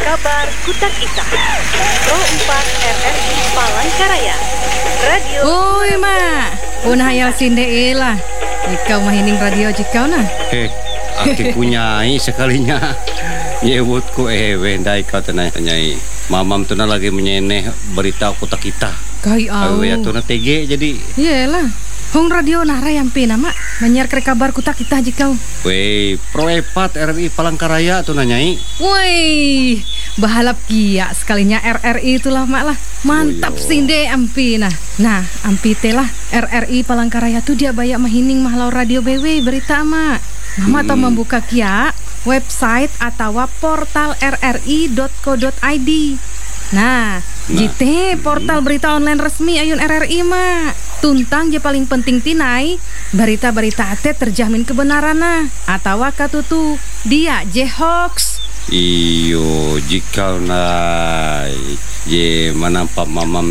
Kabar Kutak Ita Pro 4 RRI Palangkaraya Radio. Oi mak, punah hayal sinde lah. Ikau mahining radio jikau nah. Aki punyai sekalinya. Nyewutku wendai kau tenai mamam tuna lagi menyeneh berita Kutak Ita. Kai au. Ya tuna TG jadi. Iyalah. Hong radio nara yang pina mak menyiar kabar Kutak Ita jikau. Wei, Pro 4 RRI Palangkaraya tuh nanyai. Woi, bahalap kia sekalinya RRI itulah mak lah. Mantap sinde ampina. Nah, ampi telah RRI Palangkaraya tuh dia banyak mahining mahlau radio BW berita mak. Mama tau membuka kia website atau portal rri.co.id. Nah, jite portal berita online resmi ayun RRI mak. Tuntang je paling penting tinai berita-berita ate terjamin kebenaran nah atau katutu dia je hoax. Iyo jika na je manampak mamam